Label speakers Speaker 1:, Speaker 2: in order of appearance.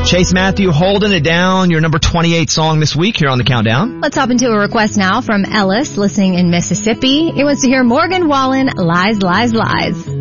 Speaker 1: Chase Matthew holding it down, your number 28 song this week here on the Countdown.
Speaker 2: Let's hop into a request now from Ellis, listening in Mississippi. He wants to hear Morgan Wallen, Lies, Lies, Lies.